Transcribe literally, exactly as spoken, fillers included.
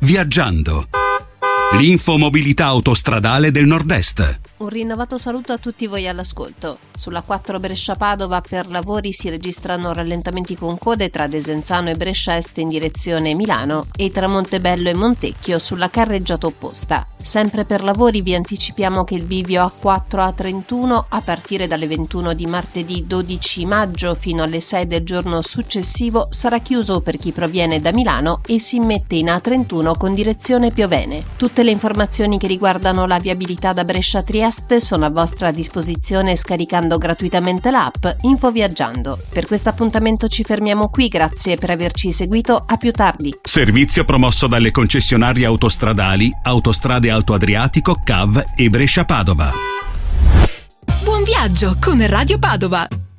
Viaggiando. L'info mobilità autostradale del Nord-Est. Un rinnovato saluto a tutti voi all'ascolto. Sulla quattro Brescia-Padova per lavori si registrano rallentamenti con code tra Desenzano e Brescia Est in direzione Milano e tra Montebello e Montecchio sulla carreggiata opposta. Sempre per lavori vi anticipiamo che il bivio A quattro A trentuno a partire dalle ventuno di martedì dodici maggio fino alle sei del giorno successivo sarà chiuso per chi proviene da Milano e si immette in A trentuno con direzione Piovene. Tutte le informazioni che riguardano la viabilità da Brescia a Trieste sono a vostra disposizione scaricando gratuitamente l'app Info Viaggiando. Per questo appuntamento ci fermiamo qui, grazie per averci seguito, a più tardi. Servizio promosso dalle concessionarie autostradali Autostrade Alto Adriatico, C A V e Brescia Padova. Buon viaggio con Radio Padova!